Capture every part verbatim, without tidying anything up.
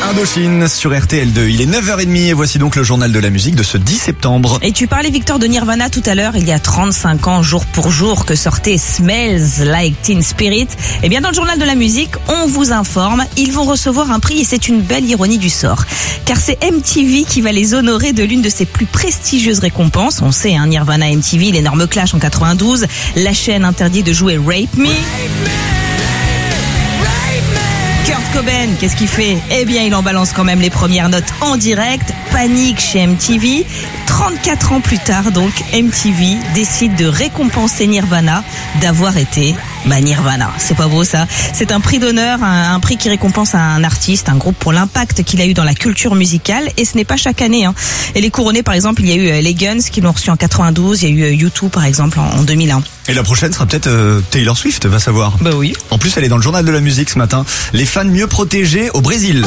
Indochine sur R T L deux. Il est neuf heures trente et voici donc le journal de la musique de ce dix septembre. Et tu parlais, Victor, de Nirvana tout à l'heure. Il y a trente-cinq ans, jour pour jour, que sortait Smells Like Teen Spirit. Eh bien, dans le journal de la musique, on vous informe, ils vont recevoir un prix et c'est une belle ironie du sort. Car c'est M T V qui va les honorer de l'une de ses plus prestigieuses récompenses. On sait, hein, Nirvana, M T V, l'énorme clash en quatre-vingt-douze. La chaîne interdit de jouer Rape Me. Kurt Cobain, qu'est-ce qu'il fait? Eh bien, il en balance quand même les premières notes en direct. Panique chez M T V. trente-quatre ans plus tard, donc, M T V décide de récompenser Nirvana d'avoir été bah, Nirvana. C'est pas beau, ça? C'est un prix d'honneur, un, un prix qui récompense un artiste, un groupe pour l'impact qu'il a eu dans la culture musicale. Et ce n'est pas chaque année, hein. Et les couronnés, par exemple, il y a eu les Guns qui l'ont reçu en quatre-vingt-douze. Il y a eu U deux, par exemple, en, en deux mille un. Et la prochaine sera peut-être euh, Taylor Swift, va savoir. Bah oui. En plus, elle est dans le journal de la musique ce matin. Les fans mieux protégés au Brésil.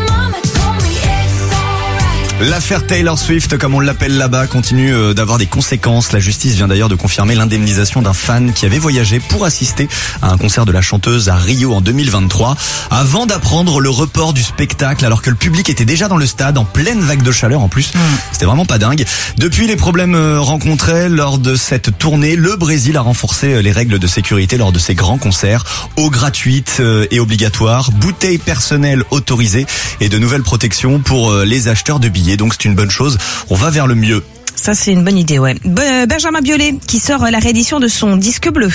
L'affaire Taylor Swift, comme on l'appelle là-bas, continue d'avoir des conséquences. La justice vient d'ailleurs de confirmer l'indemnisation d'un fan qui avait voyagé pour assister à un concert de la chanteuse à Rio en deux mille vingt-trois, avant d'apprendre le report du spectacle alors que le public était déjà dans le stade en pleine vague de chaleur en plus. Mmh. C'était vraiment pas dingue. Depuis les problèmes rencontrés lors de cette tournée, le Brésil a renforcé les règles de sécurité lors de ses grands concerts. Eau gratuite et obligatoire, bouteilles personnelles autorisées et de nouvelles protections pour les acheteurs de billets. Donc c'est une bonne chose, on va vers le mieux. Ça c'est une bonne idée, ouais. Be- Benjamin Biolay qui sort la réédition de son disque bleu.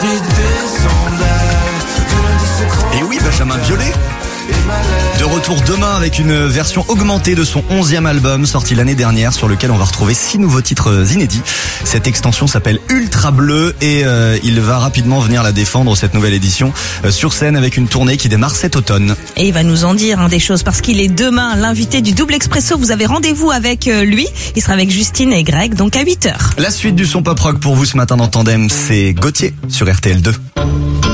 Et oui, Benjamin Biolay de retour demain avec une version augmentée de son onzième album sorti l'année dernière sur lequel on va retrouver six nouveaux titres inédits. Cette extension s'appelle Ultra Bleu et euh, il va rapidement venir la défendre, cette nouvelle édition, euh, sur scène avec une tournée qui démarre cet automne. Et il va nous en dire hein, des choses parce qu'il est demain l'invité du Double Expresso. Vous avez rendez-vous avec euh, lui. Il sera avec Justine et Greg, donc à huit heures. La suite du son pop rock pour vous ce matin dans Tandem, c'est Gauthier sur R T L deux.